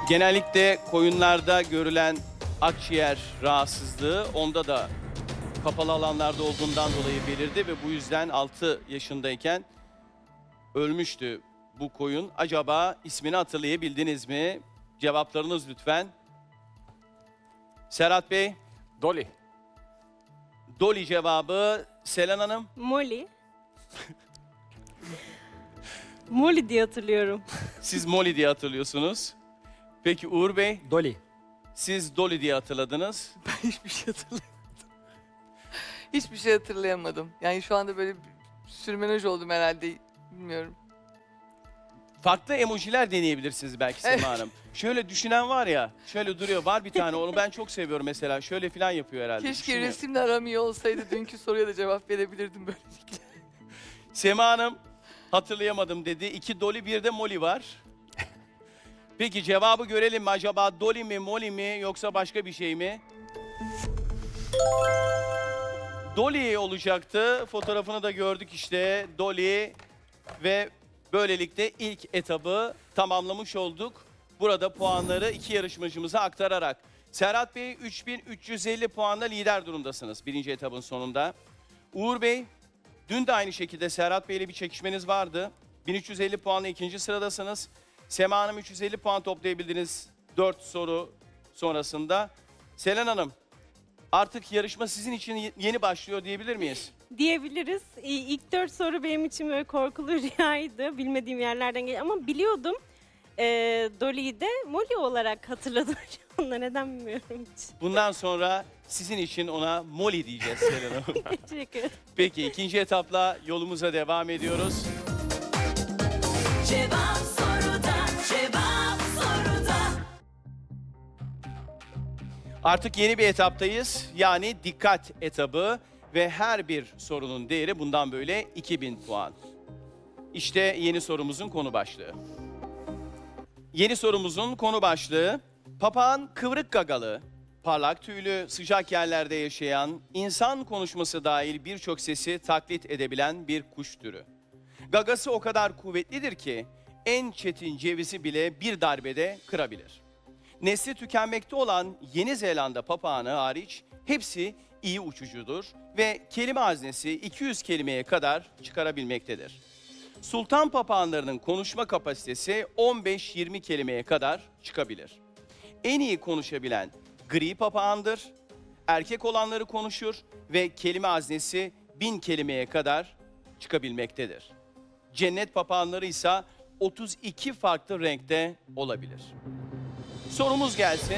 Genellikle koyunlarda görülen akciğer rahatsızlığı onda da kapalı alanlarda olduğundan dolayı belirdi ve bu yüzden 6 yaşındayken ölmüştü bu koyun. Acaba ismini hatırlayabildiniz mi? Cevaplarınız lütfen. Serhat Bey, Dolly. Dolly cevabı. Selen Hanım, Molly. Molly diye hatırlıyorum. siz Molly diye hatırlıyorsunuz. Peki Uğur Bey, Dolly. siz Dolly diye hatırladınız. Hiçbir şey hatırlayamadım. Hiçbir şey hatırlayamadım. Yani şu anda böyle bir sürmenaj oldum herhalde. Bilmiyorum. Farklı emojiler deneyebilirsiniz belki Sema Evet. Hanım. Şöyle düşünen var ya, şöyle duruyor. Var bir tane, onu ben çok seviyorum mesela. Şöyle falan yapıyor herhalde. Keşke düşünüyor. resimle aram iyi olsaydı dünkü soruya da cevap verebilirdim böylelikle. Sema Hanım hatırlayamadım dedi. 2 Dolly, bir de Molly var. Peki cevabı görelim mi? Acaba Dolly mi, Molly mi yoksa başka bir şey mi? Dolly olacaktı. Fotoğrafını da gördük işte. Dolly ve böylelikle ilk etabı tamamlamış olduk. Burada puanları iki yarışmacımıza aktararak. Serhat Bey 3350 puanla lider durumdasınız birinci etabın sonunda. Uğur Bey, dün de aynı şekilde Serhat Bey ile bir çekişmeniz vardı. 1350 puanla ikinci sıradasınız. Sema Hanım 350 puan toplayabildiniz 4 soru sonrasında. Selen Hanım, artık yarışma sizin için yeni başlıyor diyebilir miyiz? Diyebiliriz. İlk 4 soru benim için böyle korkulu rüyaydı. Bilmediğim yerlerden geliyor ama biliyordum. Dolly'yi de Molly olarak hatırladım. Şu anda neden bilmiyorum hiç. Bundan sonra sizin için ona Molly diyeceğiz Selen Hanım. Teşekkür ederim. Peki ikinci etapla yolumuza devam ediyoruz. Cevap soruda, cevap soruda. Artık yeni bir etaptayız. Yani dikkat etabı ve her bir sorunun değeri bundan böyle 2000 puan. İşte yeni sorumuzun konu başlığı. Yeni sorumuzun konu başlığı, papağan kıvrık gagalı, parlak tüylü, sıcak yerlerde yaşayan, insan konuşması dahil birçok sesi taklit edebilen bir kuş türü. Gagası o kadar kuvvetlidir ki en çetin cevizi bile bir darbede kırabilir. Nesli tükenmekte olan Yeni Zelanda papağanı hariç hepsi iyi uçucudur ve kelime haznesi 200 kelimeye kadar çıkarabilmektedir. Sultan papağanlarının konuşma kapasitesi 15-20 kelimeye kadar çıkabilir. En iyi konuşabilen gri papağandır. Erkek olanları konuşur ve kelime haznesi 1000 kelimeye kadar çıkabilmektedir. Cennet papağanları ise 32 farklı renkte olabilir. Sorumuz gelsin.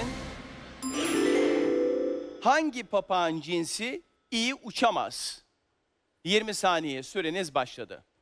Hangi papağan cinsi iyi uçamaz? 20 saniye süreniz başladı.